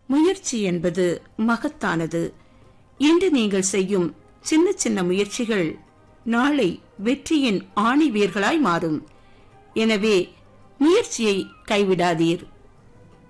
முயற்சி என்பது மகத்தானது. இன்று நீங்கள் செய்யும் சின்ன சின்ன முயற்சிகள் நாளை வெற்றியின் ஆணி வேர்களாய் மாறும். எனவே முயற்சியை கைவிடாதீர்.